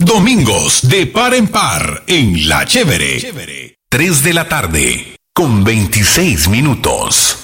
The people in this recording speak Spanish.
Domingos de par en par en La Chévere. 3 de la tarde con 26 minutos.